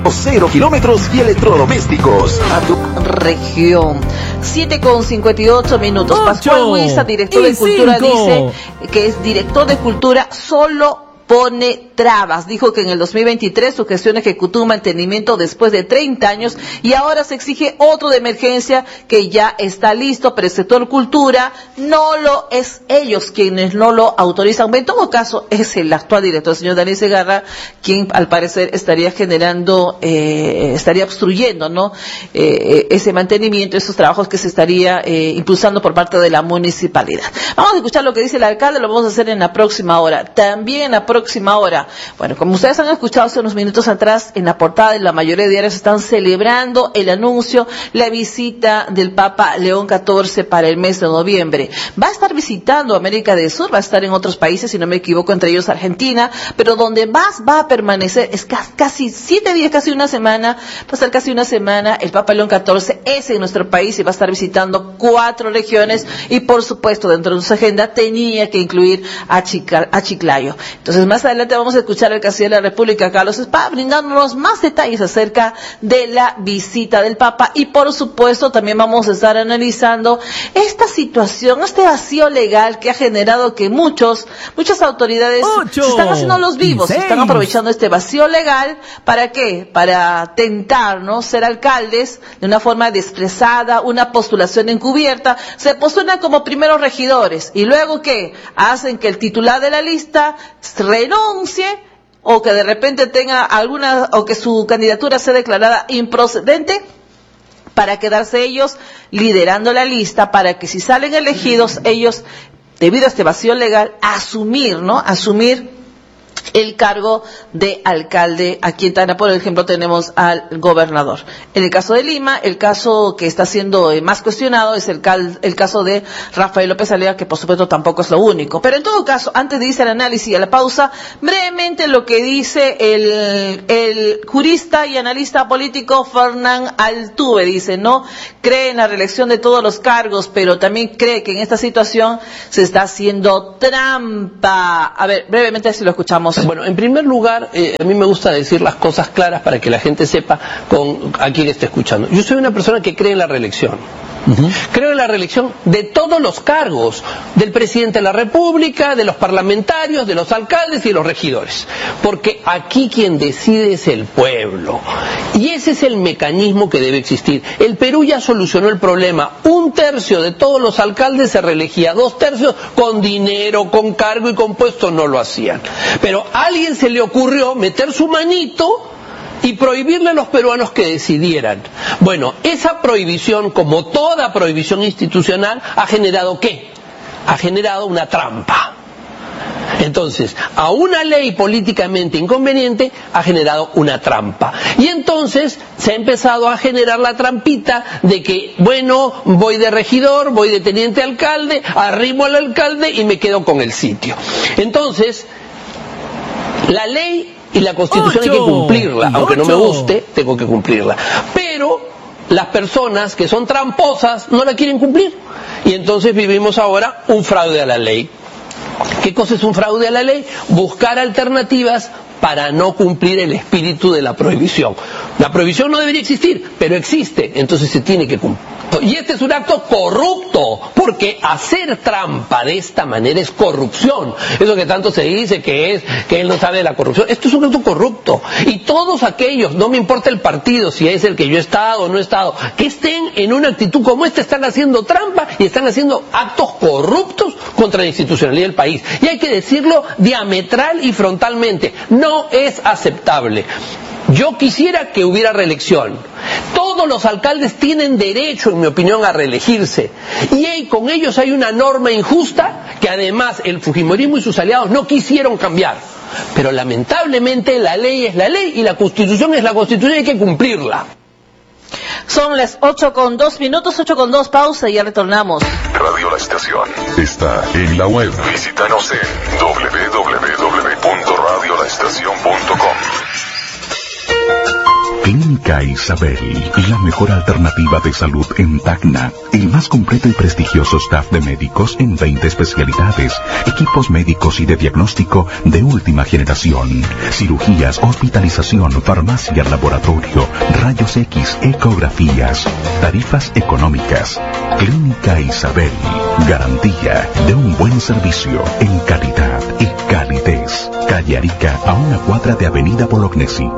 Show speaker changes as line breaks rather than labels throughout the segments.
o 0 kilómetros y electrodomésticos.
A tu región. 7:58. Pascual Huiza, director de Cultura, dice que es director de Cultura, solo pone trabas. Dijo que en el 2023 su gestión ejecutó un mantenimiento después de 30 años y ahora se exige otro de emergencia que ya está listo, pero el sector cultura no lo es ellos quienes no lo autorizan. En todo caso, es el actual director, el señor Daniel Segarra, quien al parecer estaría generando, estaría obstruyendo, ¿no? Ese mantenimiento, esos trabajos que se estaría impulsando por parte de la municipalidad. Vamos a escuchar lo que dice el alcalde, lo vamos a hacer en la próxima hora. También en la próxima hora. Bueno, como ustedes han escuchado hace unos minutos atrás, en la portada de la mayoría de diarios están celebrando el anuncio, la visita del Papa León XIV para el mes de noviembre. Va a estar visitando América del Sur, va a estar en otros países, si no me equivoco, entre ellos Argentina, pero donde más va a permanecer es casi 7 días, casi una semana, va a estar casi una semana. El Papa León XIV es en nuestro país y va a estar visitando 4 regiones y, por supuesto, dentro de su agenda tenía que incluir a Chiclayo. Entonces, más adelante vamos a escuchar al canciller de la República, Carlos Spa, brindándonos más detalles acerca de la visita del Papa y, por supuesto, también vamos a estar analizando esta situación, este vacío legal que ha generado que muchas autoridades se están haciendo los vivos, están aprovechando este vacío legal. ¿Para qué? Para tentar, ¿no?, ser alcaldes de una forma desprezada, una postulación encubierta. Se postulan como primeros regidores y luego ¿qué? Hacen que el titular de la lista renuncie o que de repente tenga alguna, o que su candidatura sea declarada improcedente, para quedarse ellos liderando la lista, para que si salen elegidos ellos, debido a este vacío legal, asumir el cargo de alcalde. Aquí en Tacna, por ejemplo, tenemos al gobernador. En el caso de Lima, el caso que está siendo más cuestionado es el caso de Rafael López Aliaga, que por supuesto tampoco es lo único. Pero en todo caso, antes de irse al análisis y a la pausa, brevemente lo que dice el jurista y analista político Fernán Altuve. Dice, no cree en la reelección de todos los cargos, pero también cree que en esta situación se está haciendo trampa. A ver, brevemente si lo escuchamos.
Bueno, en primer lugar, a mí me gusta decir las cosas claras para que la gente sepa a quién está escuchando. Yo soy una persona que cree en la reelección. Creo en la reelección de todos los cargos, del presidente de la República, de los parlamentarios, de los alcaldes y de los regidores, porque aquí quien decide es el pueblo, y ese es el mecanismo que debe existir. El Perú ya solucionó el problema: 1/3 de todos los alcaldes se reelegía, 2/3 con dinero, con cargo y con puesto no lo hacían, pero a alguien se le ocurrió meter su manito y prohibirle a los peruanos que decidieran. Bueno, esa prohibición, como toda prohibición institucional, ha generado ¿qué? Ha generado una trampa. Entonces, a una ley políticamente inconveniente ha generado una trampa. Y entonces se ha empezado a generar la trampita de que, bueno, voy de regidor, voy de teniente alcalde, arrimo al alcalde y me quedo con el sitio. Entonces, la ley y la Constitución hay que cumplirla, aunque no me guste, tengo que cumplirla. Pero las personas que son tramposas no la quieren cumplir. Y entonces vivimos ahora un fraude a la ley. ¿Qué cosa es un fraude a la ley? Buscar alternativas para no cumplir el espíritu de la prohibición. La prohibición no debería existir, pero existe, entonces se tiene que cumplir. Y este es un acto corrupto, porque hacer trampa de esta manera es corrupción. Eso que tanto se dice que él no sabe de la corrupción, esto es un acto corrupto. Y todos aquellos, no me importa el partido, si es el que yo he estado o no he estado, que estén en una actitud como esta, están haciendo trampa y están haciendo actos corruptos contra la institucionalidad del país. Y hay que decirlo diametral y frontalmente, no es aceptable. Yo quisiera que hubiera reelección. Todos los alcaldes tienen derecho, en mi opinión, a reelegirse. Y con ellos hay una norma injusta que además el fujimorismo y sus aliados no quisieron cambiar. Pero lamentablemente la ley es la ley y la Constitución es la Constitución y hay que cumplirla.
Son las 8:02, 8:02, pausa y ya retornamos.
Radio La Estación está en la web. Visítanos en www.radiolaestacion.com. Clínica Clínica Isabel, la mejor alternativa de salud en Tacna. El más completo y prestigioso staff de médicos en 20 especialidades, equipos médicos y de diagnóstico de última generación, cirugías, hospitalización, farmacia, laboratorio, rayos X, ecografías, tarifas económicas. Clínica Isabel, garantía de un buen servicio en calidad y calidez. Calle Arica, a una cuadra de Avenida Bolognesi.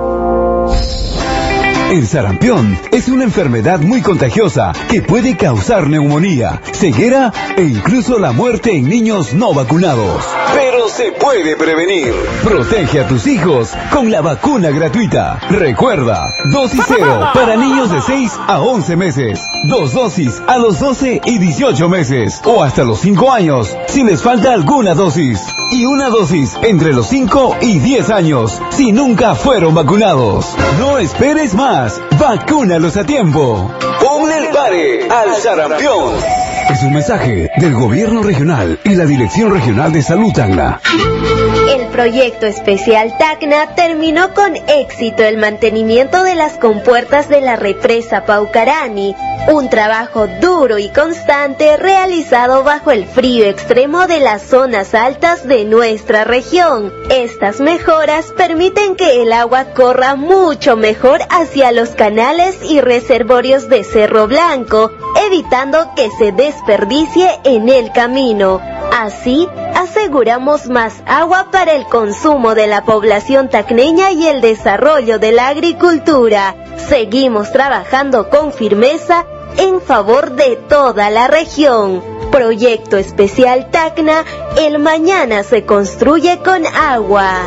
El sarampión es una enfermedad muy contagiosa que puede causar neumonía, ceguera e incluso la muerte en niños no vacunados. Pero se puede prevenir. Protege a tus hijos con la vacuna gratuita. Recuerda, dosis 0 para niños de 6 a 11 meses. 2 dosis a los 12 y 18 meses. O hasta los 5 años, si les falta alguna dosis. Y una dosis entre los 5 y 10 años, si nunca fueron vacunados. No esperes más. Vacúnalos a tiempo. Ponle el pare al sarampión. Es un mensaje del Gobierno Regional y la Dirección Regional de Salud Tacna.
El proyecto especial Tacna terminó con éxito el mantenimiento de las compuertas de la represa Paucarani, un trabajo duro y constante realizado bajo el frío extremo de las zonas altas de nuestra región. Estas mejoras permiten que el agua corra mucho mejor hacia los canales y reservorios de Cerro Blanco, evitando que se desperdicie en el camino. Así, aseguramos más agua para el consumo de la población tacneña y el desarrollo de la agricultura. Seguimos trabajando con firmeza en favor de toda la región. Proyecto Especial Tacna, el mañana se construye con agua.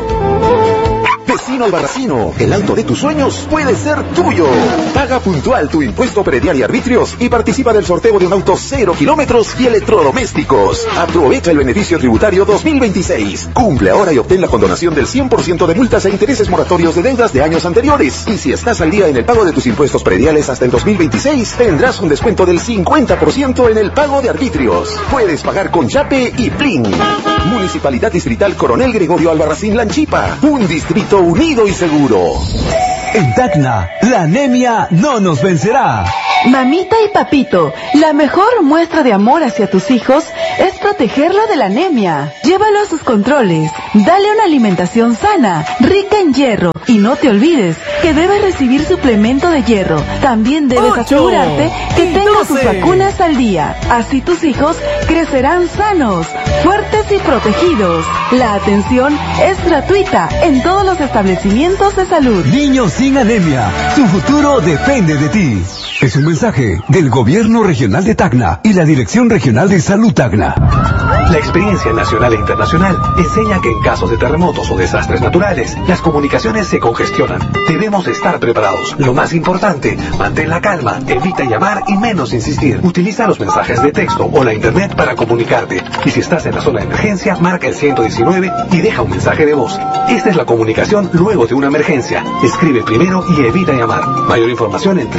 Vecino Albarracino, el auto de tus sueños puede ser tuyo. Paga puntual tu impuesto predial y arbitrios y participa del sorteo de un auto 0 kilómetros y electrodomésticos. Aprovecha el beneficio tributario 2026. Cumple ahora y obtén la condonación del 100% de multas e intereses moratorios de deudas de años anteriores. Y si estás al día en el pago de tus impuestos prediales hasta el 2026, tendrás un descuento del 50% en el pago de arbitrios. Puedes pagar con Yape y Plin. Municipalidad Distrital Coronel Gregorio Albarracín Lanchipa. Un distrito unido y seguro.
En Tacna, la anemia no nos vencerá.
Mamita y papito, la mejor muestra de amor hacia tus hijos es protegerlo de la anemia. Llévalo a sus controles, dale una alimentación sana, rica en hierro, y no te olvides que debes recibir suplemento de hierro. También debes asegurarte que tenga sus vacunas al día. Así tus hijos crecerán sanos, fuertes y protegidos. La atención es gratuita en todos los establecimientos de salud.
Niños sin anemia, su futuro depende de ti. Es un mensaje del Gobierno Regional de Tacna y la Dirección Regional de Salud Tacna.
La experiencia nacional e internacional enseña que en casos de terremotos o desastres naturales, las comunicaciones se congestionan. Debemos estar preparados. Lo más importante, mantén la calma, evita llamar y menos insistir. Utiliza los mensajes de texto o la internet para comunicarte. Y si estás en la zona de emergencia, marca el 119 y deja un mensaje de voz. Esta es la comunicación luego de una emergencia. Escribe primero y evita llamar. Mayor información en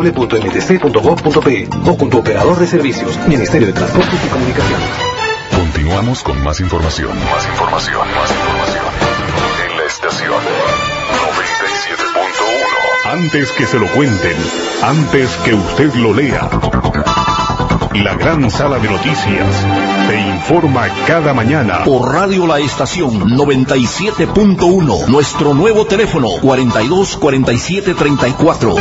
www.mtc.gov.pe o con tu operador de servicios, Ministerio de Transportes y Comunicaciones.
Continuamos con más información. Más información. En la estación 97.1. Antes que se lo cuenten, antes que usted lo lea. La gran sala de noticias te informa cada mañana.
Por Radio La Estación 97.1. Nuestro nuevo teléfono 42 47 34.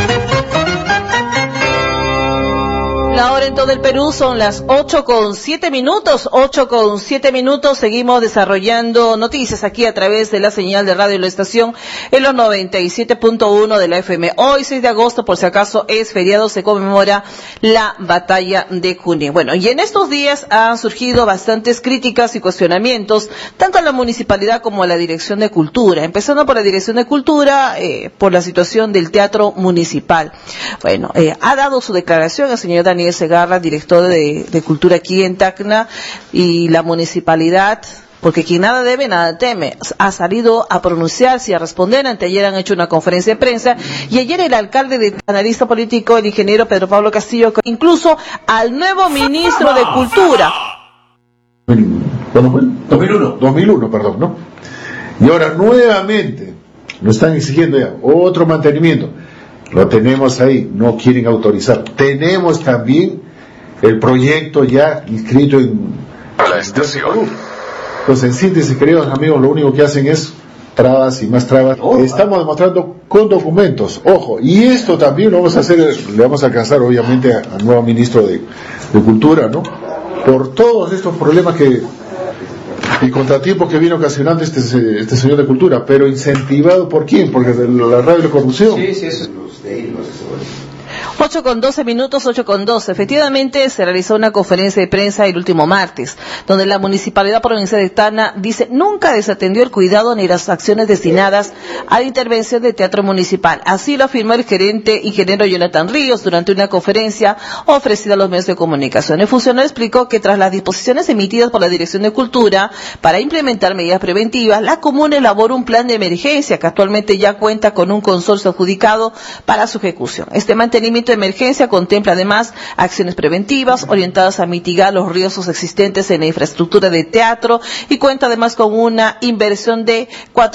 La hora en todo el Perú son las 8:07 minutos. 8:07 minutos. Seguimos desarrollando noticias aquí a través de la señal de Radio La Estación en los 97.1 de la FM. Hoy, 6 de agosto, por si acaso es feriado, se conmemora la batalla de Junín. Bueno, y en estos días han surgido bastantes críticas y cuestionamientos, tanto a la municipalidad como a la Dirección de Cultura. Empezando por la Dirección de Cultura, por la situación del Teatro Municipal. Bueno, ha dado su declaración el señor Daniel Segarra, director de Cultura aquí en Tacna, y la municipalidad, porque quien nada debe, nada teme, ha salido a pronunciarse y a responder. Anteayer han hecho una conferencia de prensa, y ayer el alcalde de analista político, el ingeniero Pedro Pablo Castillo, incluso al nuevo ministro de Cultura.
2001, perdón, ¿no? Y ahora nuevamente nos están exigiendo ya otro mantenimiento. Lo tenemos ahí, no quieren autorizar. Tenemos también el proyecto ya inscrito en
la estación.
Entonces, en síntesis, queridos amigos, lo único que hacen es trabas y más trabas. Estamos demostrando con documentos, ojo, y esto también lo vamos a hacer, le vamos a alcanzar obviamente al nuevo ministro de Cultura, ¿no? Por todos estos problemas y contratiempos que viene ocasionando este señor de Cultura, pero incentivado ¿por quién? Porque la radio de la corrupción.
Sí, eso es
8:12 minutos, 8:12. Efectivamente, se realizó una conferencia de prensa el último martes, donde la Municipalidad Provincial de Tacna dice nunca desatendió el cuidado ni las acciones destinadas a la intervención del Teatro Municipal. Así lo afirmó el gerente ingeniero Jonathan Ríos durante una conferencia ofrecida a los medios de comunicación. El funcionario explicó que tras las disposiciones emitidas por la Dirección de Cultura para implementar medidas preventivas, la comuna elaboró un plan de emergencia que actualmente ya cuenta con un consorcio adjudicado para su ejecución. Este mantenimiento de emergencia contempla además acciones preventivas orientadas a mitigar los riesgos existentes en la infraestructura de teatro y cuenta además con una inversión de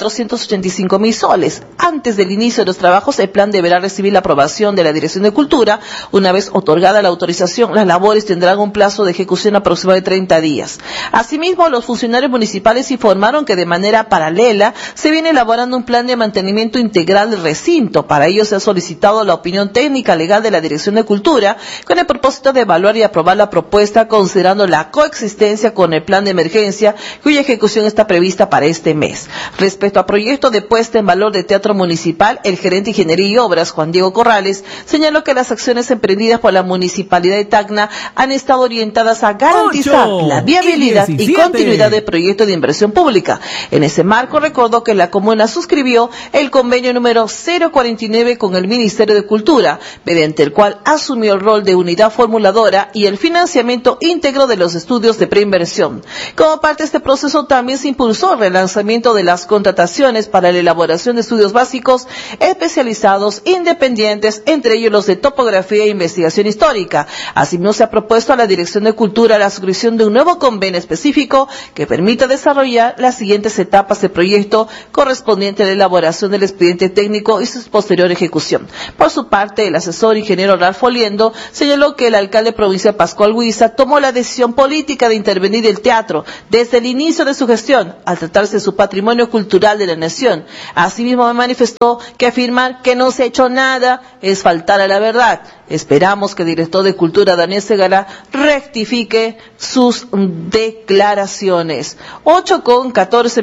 485.000 soles. Antes del inicio de los trabajos, el plan deberá recibir la aprobación de la Dirección de Cultura. Una vez otorgada la autorización, las labores tendrán un plazo de ejecución aproximado de 30 días. Asimismo, los funcionarios municipales informaron que de manera paralela se viene elaborando un plan de mantenimiento integral del recinto. Para ello se ha solicitado la opinión técnica legal de la Dirección de Cultura con el propósito de evaluar y aprobar la propuesta considerando la coexistencia con el plan de emergencia cuya ejecución está prevista para este mes. Respecto al proyecto de puesta en valor de Teatro Municipal, el gerente de Ingeniería y Obras, Juan Diego Corrales, señaló que las acciones emprendidas por la Municipalidad de Tacna han estado orientadas a garantizar la viabilidad y continuidad del proyecto de inversión pública. En ese marco recordó que la comuna suscribió el convenio número 049 con el Ministerio de Cultura, mediante el cual asumió el rol de unidad formuladora y el financiamiento íntegro de los estudios de preinversión. Como parte de este proceso también se impulsó el relanzamiento de las contrataciones para la elaboración de estudios básicos especializados independientes, entre ellos los de topografía e investigación histórica. Asimismo, se ha propuesto a la Dirección de Cultura la suscripción de un nuevo convenio específico que permita desarrollar las siguientes etapas del proyecto correspondiente a la elaboración del expediente técnico y su posterior ejecución. Por su parte, el asesor ingeniero Ralph Oliendo señaló que el alcalde provincial Pascual Huiza tomó la decisión política de intervenir el teatro desde el inicio de su gestión, al tratarse de su patrimonio cultural de la nación. Asimismo, manifestó que afirmar que no se ha hecho nada es faltar a la verdad. Esperamos que el director de Cultura, Daniel Segarra, rectifique sus declaraciones. 8:14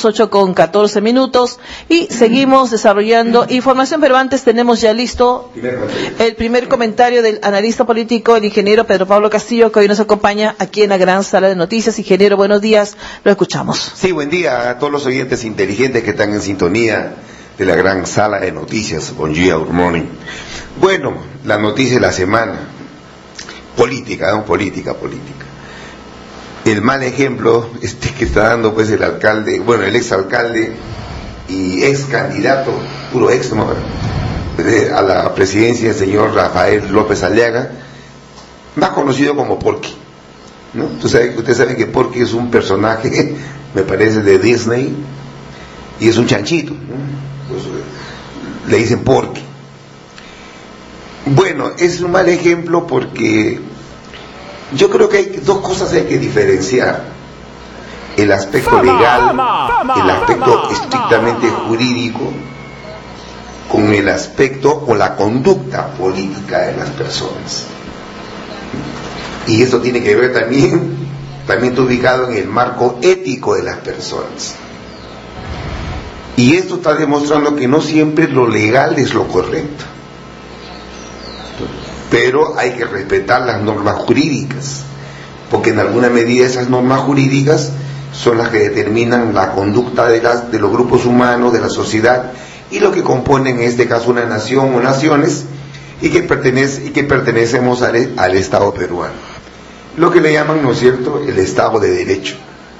minutos, y seguimos desarrollando información, pero antes tenemos ya listo el primer comentario del analista político, el ingeniero Pedro Pablo Castillo, que hoy nos acompaña aquí en la gran sala de noticias. Ingeniero, buenos días, lo escuchamos.
Sí, buen día a todos los oyentes inteligentes que están en sintonía de la gran sala de noticias. Buen día, good morning. Bueno, la noticia de la semana, política. El mal ejemplo que está dando pues el alcalde, bueno, el exalcalde y ex candidato, puro ex, ¿no?, a la presidencia, el señor Rafael López Aliaga, más conocido como Porky, ¿no? Ustedes saben que Porky es un personaje, me parece, de Disney, y es un chanchito, ¿no? Pues, le dicen Porky. Bueno, es un mal ejemplo porque yo creo que hay dos cosas que hay que diferenciar: el aspecto legal, el aspecto estrictamente jurídico, con el aspecto o la conducta política de las personas. Y eso tiene que ver también está ubicado en el marco ético de las personas. Y esto está demostrando que no siempre lo legal es lo correcto, pero hay que respetar las normas jurídicas, porque en alguna medida esas normas jurídicas son las que determinan la conducta de los grupos humanos, de la sociedad, y lo que componen en este caso una nación o naciones, y que pertenecemos al Estado peruano, lo que le llaman, ¿no es cierto?, el Estado de Derecho.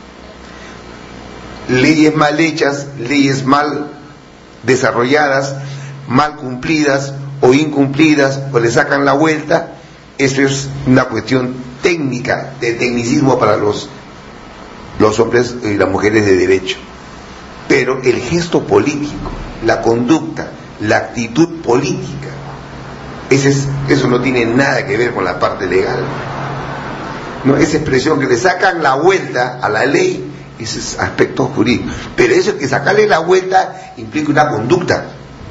Leyes mal hechas, leyes mal desarrolladas, mal cumplidas o incumplidas, o le sacan la vuelta, eso es una cuestión técnica, de tecnicismo para los hombres y las mujeres de derecho. Pero el gesto político, la conducta, la actitud política Eso no tiene nada que ver con la parte legal. No, esa expresión que le sacan la vuelta a la ley, ese es aspecto jurídico. Pero eso es que sacarle la vuelta implica una conducta.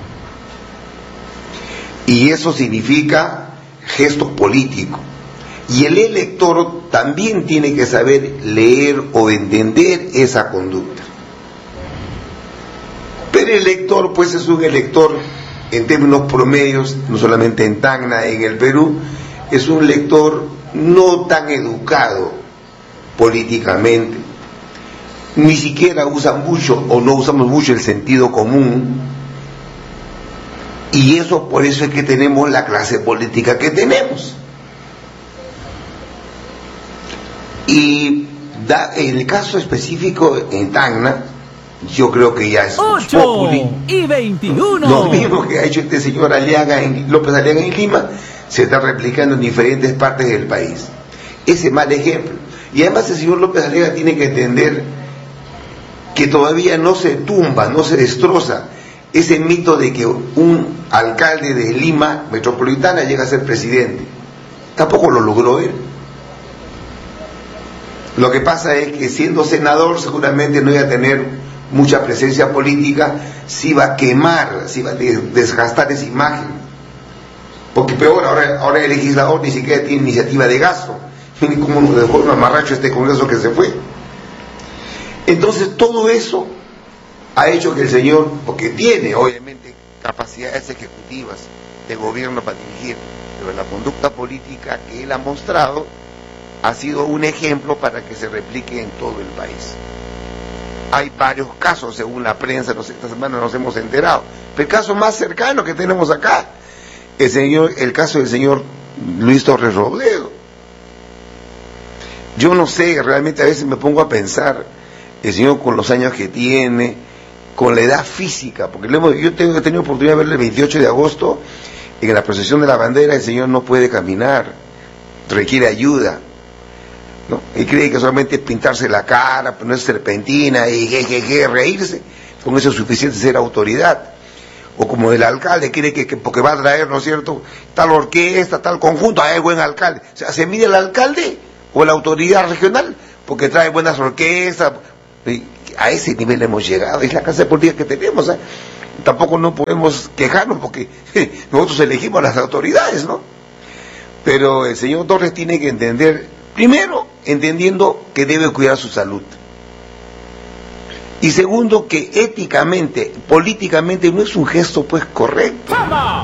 Y eso significa gesto político. Y el elector también tiene que saber leer o entender esa conducta. Pero el elector, pues, es un elector en términos promedios, no solamente en Tacna, en el Perú, es un lector no tan educado políticamente, ni siquiera usan mucho o no usamos mucho el sentido común, y eso, por eso es que tenemos la clase política que tenemos. Y en el caso específico en Tacna, yo creo que ya es
8:21.
Lo mismo que ha hecho este señor López Aliaga en Lima, se está replicando en diferentes partes del país. Ese mal ejemplo. Y además el señor López Aliaga tiene que entender que todavía no se tumba, no se destroza ese mito de que un alcalde de Lima metropolitana llega a ser presidente. Tampoco lo logró él. Lo que pasa es que siendo senador seguramente no iba a tener mucha presencia política, se iba a quemar, se iba a desgastar esa imagen. Porque peor, ahora el legislador ni siquiera tiene iniciativa de gasto. Miren cómo nos dejó un amarracho este Congreso que se fue. Entonces todo eso ha hecho que el señor, porque tiene obviamente capacidades ejecutivas de gobierno para dirigir, pero la conducta política que él ha mostrado ha sido un ejemplo para que se replique en todo el país. Hay varios casos, según la prensa, esta semana nos hemos enterado. Pero el caso más cercano que tenemos acá, el caso del señor Luis Torres Robledo. Yo no sé, realmente a veces me pongo a pensar, el señor con los años que tiene, con la edad física, porque yo he tenido oportunidad de verle el 28 de agosto, en la procesión de la bandera, el señor no puede caminar, requiere ayuda. ¿No? Y cree que solamente pintarse la cara, ponerse serpentina y reírse, con eso es suficiente ser autoridad. O como el alcalde cree que porque va a traer, ¿no es cierto?, tal orquesta, tal conjunto, es buen alcalde. O sea, se mide el alcalde o la autoridad regional porque trae buenas orquestas. A ese nivel hemos llegado, es la clase política que tenemos, ¿eh? Tampoco no podemos quejarnos porque nosotros elegimos a las autoridades, ¿no? Pero el señor Torres tiene que entender, primero, entendiendo que debe cuidar su salud. Y segundo, que éticamente, políticamente no es un gesto pues correcto.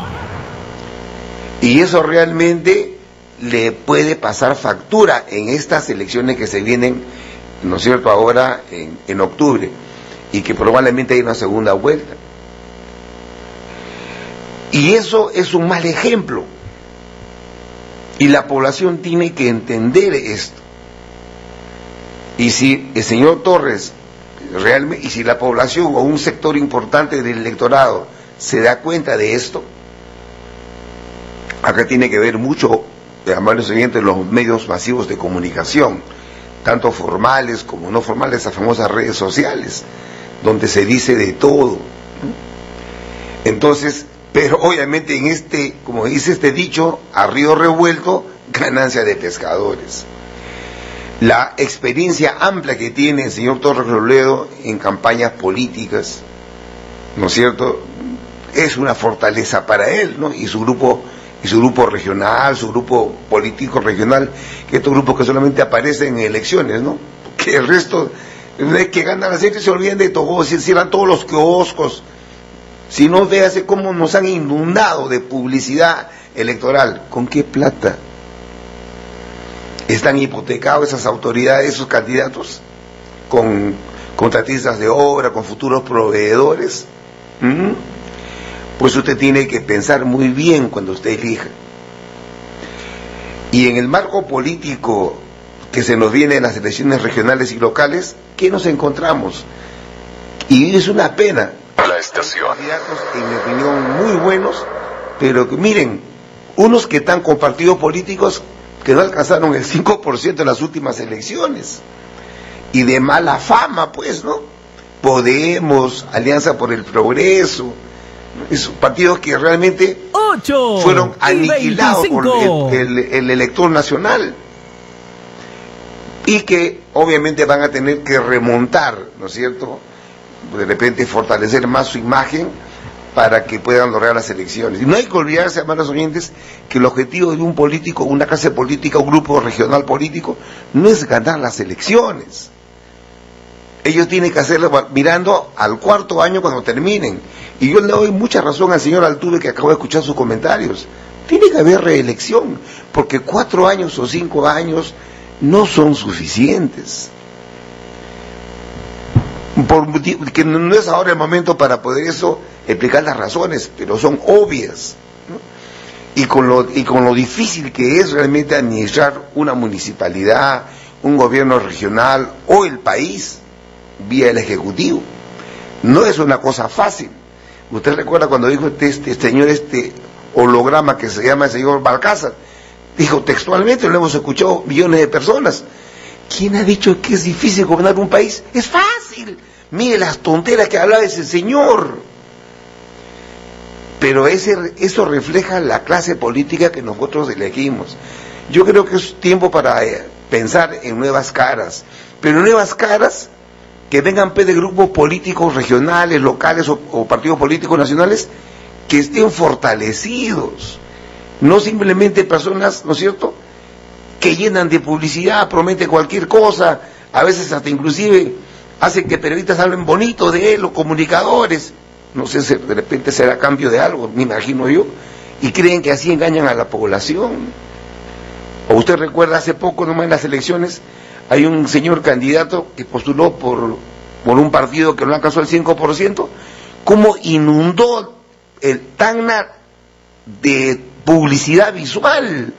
Y eso realmente le puede pasar factura en estas elecciones que se vienen, ¿no es cierto?, ahora en octubre, y que probablemente hay una segunda vuelta. Y eso es un mal ejemplo. Y la población tiene que entender esto. Y si el señor Torres realmente, y si la población o un sector importante del electorado se da cuenta de esto, acá tiene que ver mucho, amables oyentes, los medios masivos de comunicación, tanto formales como no formales, las famosas redes sociales, donde se dice de todo. Entonces, pero obviamente en como dice este dicho, a río revuelto, ganancia de pescadores. La experiencia amplia que tiene el señor Torres Robledo en campañas políticas, ¿no es cierto?, es una fortaleza para él, ¿no? Y su grupo regional, su grupo político regional, que estos grupos que solamente aparecen en elecciones, ¿no? Que el resto, que ganan las elecciones, se olvidan de todo, cierran todos los kioscos. Si no, véase cómo nos han inundado de publicidad electoral. ¿Con qué plata están hipotecados esas autoridades, esos candidatos? Con contratistas de obra, con futuros proveedores. Pues usted tiene que pensar muy bien cuando usted elija. Y en el marco político que se nos viene en las elecciones regionales y locales, ¿qué nos encontramos? Y es una pena.
La estación.
Candidatos, en mi opinión, muy buenos, pero que miren, unos que están con partidos políticos que no alcanzaron el 5% en las últimas elecciones, y de mala fama, pues, ¿no? Podemos, Alianza por el Progreso, Esos partidos que realmente fueron aniquilados por el elector nacional y que obviamente van a tener que remontar, ¿no es cierto?, de repente fortalecer más su imagen para que puedan lograr las elecciones. Y no hay que olvidarse, amables oyentes, que el objetivo de un político, una clase política, un grupo regional político, no es ganar las elecciones. Ellos tienen que hacerlo mirando al cuarto año cuando terminen. Y yo le doy mucha razón al señor Altuve, que acabo de escuchar sus comentarios. Tiene que haber reelección, porque 4 años o 5 años no son suficientes. Que no es ahora el momento para poder explicar las razones, pero son obvias, ¿no? Y con lo difícil que es realmente administrar una municipalidad, un gobierno regional o el país vía el Ejecutivo. No es una cosa fácil. Usted recuerda cuando dijo este señor, holograma que se llama el señor Balcázar, dijo textualmente, lo hemos escuchado millones de personas. ¿Quién ha dicho que es difícil gobernar un país? Es fácil. Mire las tonteras que hablaba ese señor. Pero eso refleja la clase política que nosotros elegimos. Yo creo que es tiempo para pensar en nuevas caras, pero nuevas caras que vengan de grupos políticos regionales, locales o partidos políticos nacionales que estén fortalecidos, no simplemente personas, ¿no es cierto?, que llenan de publicidad, prometen cualquier cosa, a veces hasta inclusive hacen que periodistas hablen bonito de él, o comunicadores, no sé si de repente será cambio de algo, me imagino yo, y creen que así engañan a la población. O usted recuerda hace poco, nomás en las elecciones, hay un señor candidato que postuló por un partido que no alcanzó el 5%, cómo inundó el Tacna de publicidad visual,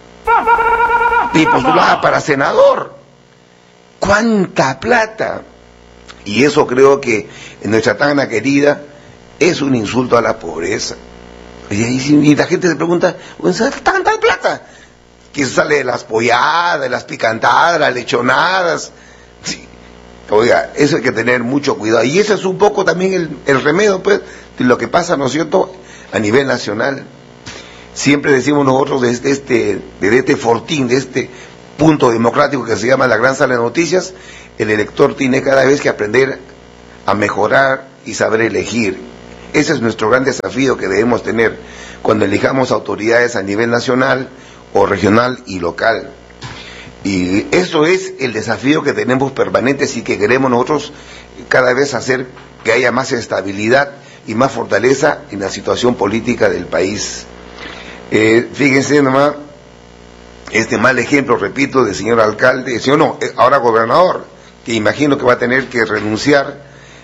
y postulaba para senador. ¡Cuánta plata! Y eso creo que en nuestra Tacna querida es un insulto a la pobreza. Y la gente se pregunta, ¿tanta plata? Que eso sale de las polladas, de las picantadas, las lechonadas. Sí. Oiga, eso hay que tener mucho cuidado. Y eso es un poco también el remedio, pues, de lo que pasa, ¿no es cierto?, a nivel nacional. Siempre decimos nosotros desde este fortín, de este punto democrático que se llama la gran sala de noticias, el elector tiene cada vez que aprender a mejorar y saber elegir. Ese es nuestro gran desafío que debemos tener cuando elijamos autoridades a nivel nacional o regional y local. Y eso es el desafío que tenemos permanente y que queremos nosotros cada vez hacer que haya más estabilidad y más fortaleza en la situación política del país. Fíjense nomás este mal ejemplo, repito, del señor alcalde, ahora gobernador, que imagino que va a tener que renunciar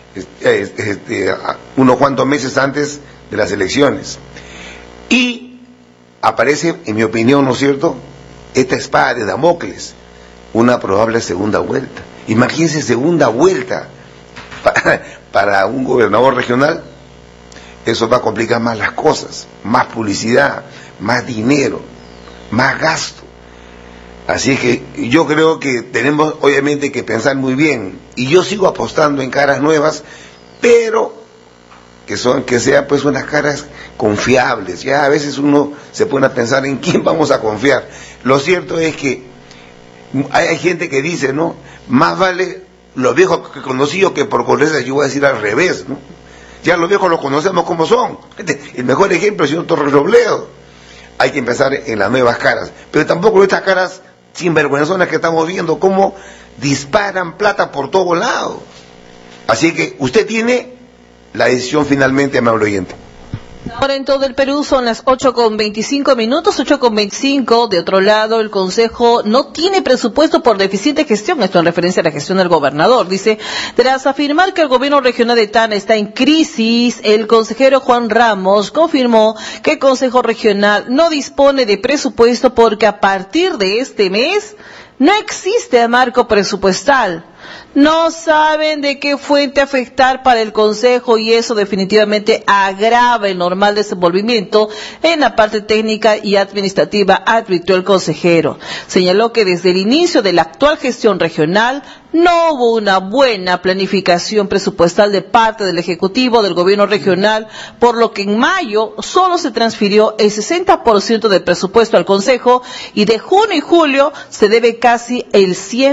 unos cuantos meses antes de las elecciones. Y aparece, en mi opinión, ¿no es cierto?, esta espada de Damocles, una probable segunda vuelta. Imagínense segunda vuelta para un gobernador regional. Eso va a complicar más las cosas, más publicidad, más dinero, más gasto. Así que yo creo que tenemos obviamente que pensar muy bien, y yo sigo apostando en caras nuevas, pero que sean pues unas caras confiables. Ya a veces uno se pone a pensar en quién vamos a confiar. Lo cierto es que hay gente que dice, ¿no?, más vale los viejos que conocidos que por conocer. Yo voy a decir al revés, ¿no? Ya los viejos los conocemos como son. El mejor ejemplo es el señor Torres Robledo. Hay que empezar en las nuevas caras, pero tampoco estas caras sinvergüenzonas que estamos viendo, cómo disparan plata por todo lado. Así que usted tiene la decisión finalmente, amable oyente.
Ahora en todo el Perú son las 8:25, 8:25. De otro lado, el Consejo no tiene presupuesto por deficiente gestión. Esto en referencia a la gestión del gobernador. Dice, tras afirmar que el gobierno regional de Tacna está en crisis, el consejero Juan Ramos confirmó que el Consejo Regional no dispone de presupuesto porque a partir de este mes no existe marco presupuestal. No saben de qué fuente afectar para el Consejo y eso definitivamente agrava el normal desenvolvimiento en la parte técnica y administrativa, advirtió el consejero. Señaló que desde el inicio de la actual gestión regional no hubo una buena planificación presupuestal de parte del Ejecutivo del Gobierno regional, por lo que en mayo solo se transfirió el 60% del presupuesto al Consejo y de junio y julio se debe casi el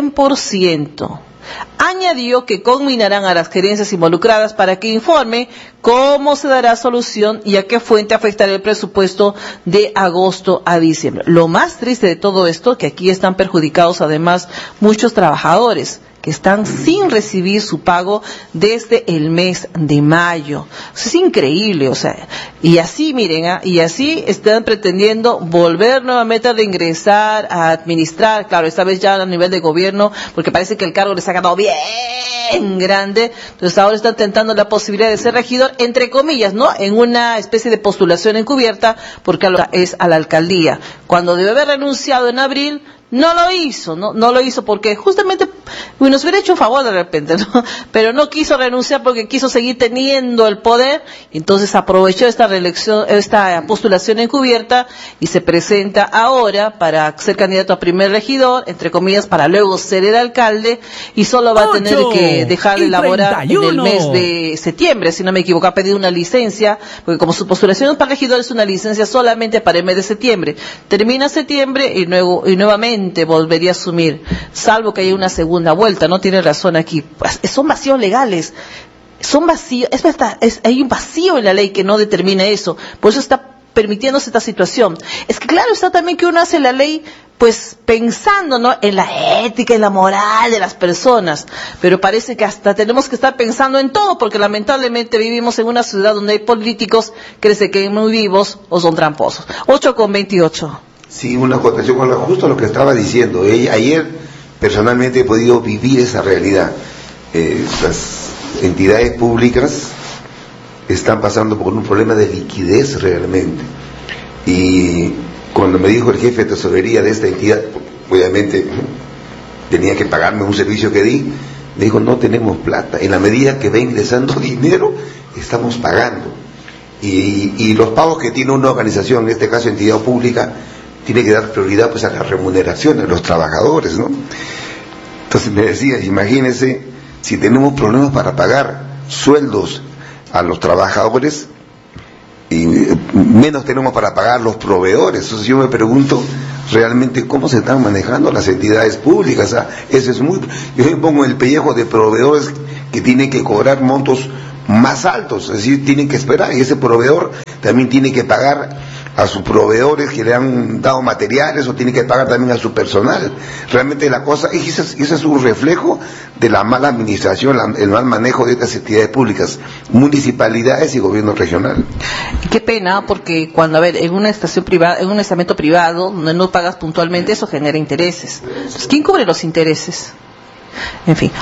100%. Añadió que conminarán a las gerencias involucradas para que informe cómo se dará solución y a qué fuente afectará el presupuesto de agosto a diciembre. Lo más triste de todo esto, que aquí están perjudicados además muchos trabajadores que están sin recibir su pago desde el mes de mayo. Es increíble, o sea, y así, miren, y así están pretendiendo volver nuevamente a reingresar, a administrar, claro, esta vez ya a nivel de gobierno, porque parece que el cargo les ha quedado bien grande, entonces ahora están tentando la posibilidad de ser regidor, entre comillas, ¿no?, en una especie de postulación encubierta, porque es a la alcaldía. Cuando debe haber renunciado en abril, no lo hizo, no lo hizo porque justamente nos hubiera hecho un favor de repente, ¿no? Pero no quiso renunciar porque quiso seguir teniendo el poder, entonces aprovechó esta reelección, esta postulación encubierta y se presenta ahora para ser candidato a primer regidor, entre comillas, para luego ser el alcalde, y solo va a tener que dejar de elaborar en el mes de septiembre, si no me equivoco, ha pedido una licencia, porque como su postulación para regidor es una licencia solamente para el mes de septiembre, termina septiembre y nuevamente volvería a asumir, salvo que haya una segunda vuelta. No tiene razón aquí, son vacíos legales, son vacíos, hay un vacío en la ley que no determina eso, por eso está permitiéndose esta situación. Es que claro está también que uno hace la ley pues pensando, ¿no?, en la ética y la moral de las personas, pero parece que hasta tenemos que estar pensando en todo, porque lamentablemente vivimos en una ciudad donde hay políticos que se queden muy vivos o son tramposos. 8:28.
Sí, una acotación con justo lo que estaba diciendo. Ayer personalmente he podido vivir esa realidad. Las entidades públicas están pasando por un problema de liquidez realmente. Y cuando me dijo el jefe de tesorería de esta entidad, obviamente tenía que pagarme un servicio que di, me dijo, no tenemos plata. En la medida que va ingresando dinero, estamos pagando. Y los pagos que tiene una organización, en este caso entidad pública, tiene que dar prioridad pues a la remuneración de los trabajadores, ¿no? Entonces me decía, imagínense, si tenemos problemas para pagar sueldos a los trabajadores y menos tenemos para pagar los proveedores. Entonces yo me pregunto realmente cómo se están manejando las entidades públicas. O sea, eso es yo me pongo en el pellejo de proveedores que tienen que cobrar montos más altos, es decir, tienen que esperar, y ese proveedor también tiene que pagar a sus proveedores que le han dado materiales, o tiene que pagar también a su personal. Realmente la cosa, y ese es un reflejo de la mala administración, el mal manejo de estas entidades públicas, municipalidades y gobierno regional.
Qué pena, porque cuando, en una estación privada, en un estamento privado, donde no pagas puntualmente, eso genera intereses. Entonces, ¿quién cubre los intereses? En fin,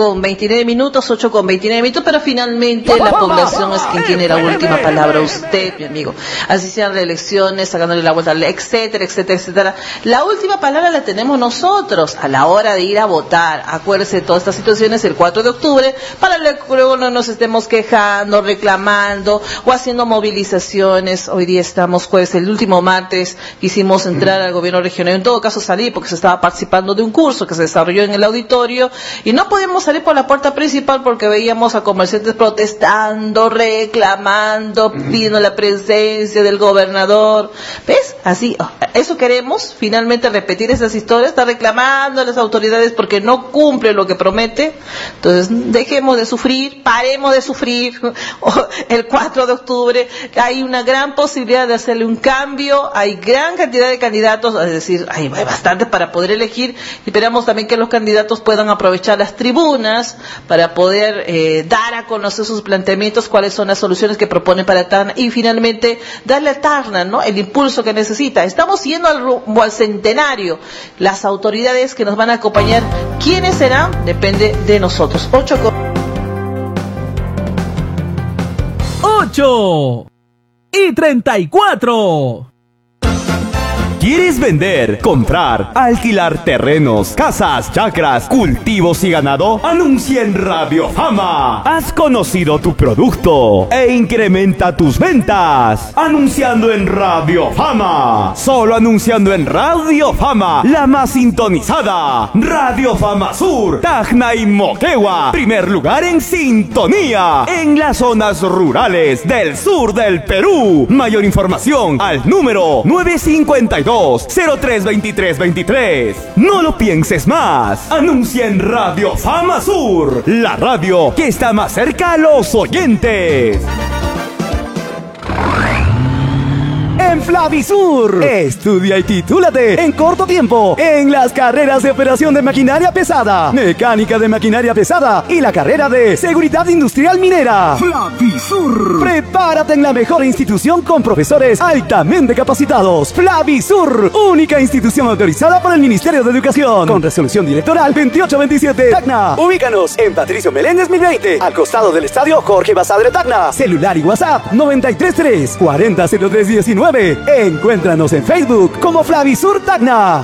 8:29, pero finalmente la población es quien tiene la última palabra. Usted, mi amigo, así sean reelecciones, sacándole la vuelta, etcétera, etcétera, etcétera. La última palabra la tenemos nosotros a la hora de ir a votar. Acuérdese de todas estas situaciones el 4 de octubre, para que luego no nos estemos quejando, reclamando o haciendo movilizaciones. Hoy día estamos jueves, el último martes quisimos entrar al gobierno regional, en todo caso salí porque se estaba participando de un curso que se desarrolló en el auditorio, y no podíamos salir por la puerta principal porque veíamos a comerciantes protestando, reclamando, pidiendo la presencia del gobernador. ¿Ves? Así, eso queremos, finalmente repetir esas historias, está reclamando a las autoridades porque no cumple lo que promete. Entonces, dejemos de sufrir, paremos de sufrir. El 4 de octubre hay una gran posibilidad de hacerle un cambio, hay gran cantidad de candidatos, es decir, hay bastantes para poder elegir, y esperamos también que los candidatos puedan aprovechar las tribunas para poder dar a conocer sus planteamientos, cuáles son las soluciones que proponen para Tacna, y finalmente darle a Tacna, ¿no?, el impulso que necesita. Estamos yendo al centenario. Las autoridades que nos van a acompañar, ¿quiénes serán? Depende de nosotros.
8:34.
¿Quieres vender, comprar, alquilar terrenos, casas, chacras, cultivos y ganado? Anuncia en Radio Fama. Has conocido tu producto e incrementa tus ventas. Anunciando en Radio Fama. Solo anunciando en Radio Fama, la más sintonizada. Radio Fama Sur, Tacna y Moquegua. Primer lugar en sintonía en las zonas rurales del sur del Perú. Mayor información al número 952-032323. No lo pienses más. Anuncia en Radio Fama Sur, la radio que está más cerca a los oyentes. En Flavisur, estudia y titúlate en corto tiempo en las carreras de operación de maquinaria pesada, mecánica de maquinaria pesada y la carrera de seguridad industrial minera. Flavisur. Prepárate en la mejor institución con profesores altamente capacitados. Flavisur, única institución autorizada por el Ministerio de Educación, con resolución directoral 2827. Tacna. Ubícanos en Patricio Meléndez 1020, al costado del estadio Jorge Basadre Tacna. Celular y WhatsApp 933 400319. Encuéntranos en Facebook como Flavisur Tacna.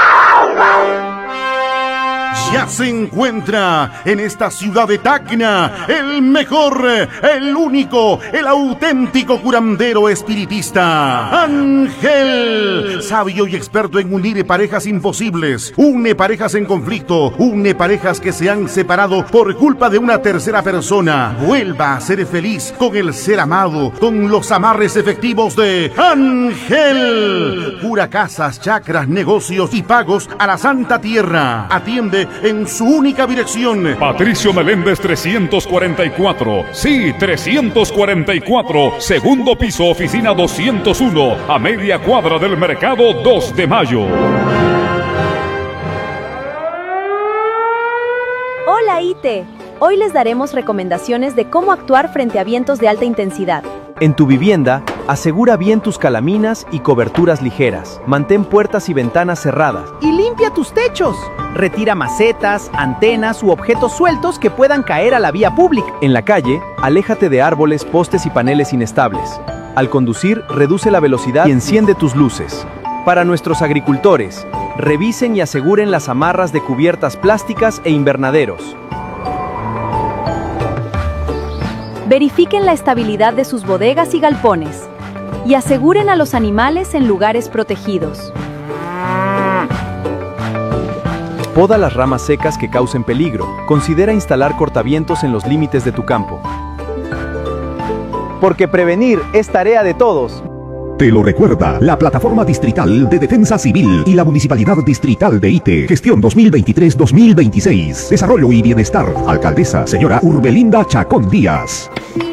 Ya se encuentra en esta ciudad de Tacna el mejor, el único, el auténtico curandero espiritista, Ángel, sabio y experto en unir parejas imposibles, une parejas en conflicto, une parejas que se han separado por culpa de una tercera persona. Vuelva a ser feliz con el ser amado, con los amarres efectivos de Ángel. Cura casas, chacras, negocios y pagos a la Santa Tierra. Atiende en su única dirección.
Patricio Meléndez 344. Sí, 344. Segundo piso, oficina 201. A media cuadra del mercado 2 de Mayo.
Hola, ITE. Hoy les daremos recomendaciones de cómo actuar frente a vientos de alta intensidad.
En tu vivienda, asegura bien tus calaminas y coberturas ligeras. Mantén puertas y ventanas cerradas.
Y limpia tus techos. Retira macetas, antenas u objetos sueltos que puedan caer a la vía pública.
En la calle, aléjate de árboles, postes y paneles inestables. Al conducir, reduce la velocidad y enciende tus luces. Para nuestros agricultores, revisen y aseguren las amarras de cubiertas plásticas e invernaderos.
Verifiquen la estabilidad de sus bodegas y galpones y aseguren a los animales en lugares protegidos.
Poda las ramas secas que causen peligro. Considera instalar cortavientos en los límites de tu campo.
Porque prevenir es tarea de todos.
Te lo recuerda la Plataforma Distrital de Defensa Civil y la Municipalidad Distrital de ITE. Gestión 2023-2026. Desarrollo y Bienestar. Alcaldesa, señora Urbelinda Chacón Díaz.